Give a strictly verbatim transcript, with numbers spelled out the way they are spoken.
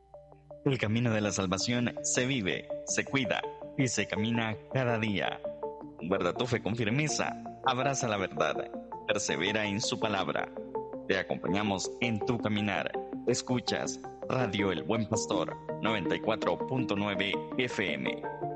El camino de la salvación se vive, se cuida y se camina cada día. Guarda tu fe con firmeza, abraza la verdad, persevera en su palabra. Te acompañamos en tu caminar. Escuchas Radio El Buen Pastor noventa y cuatro punto nueve F M.